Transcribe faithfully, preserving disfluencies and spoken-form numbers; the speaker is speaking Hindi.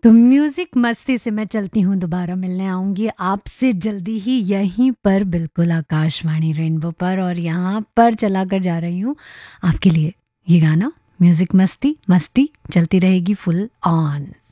तो म्यूजिक मस्ती से मैं चलती हूँ, दोबारा मिलने आऊंगी आपसे जल्दी ही यहीं पर, बिल्कुल आकाशवाणी रेनबो पर। और यहाँ पर चलाकर जा रही हूँ आपके लिए ये गाना, म्यूजिक मस्ती, मस्ती चलती रहेगी फुल ऑन।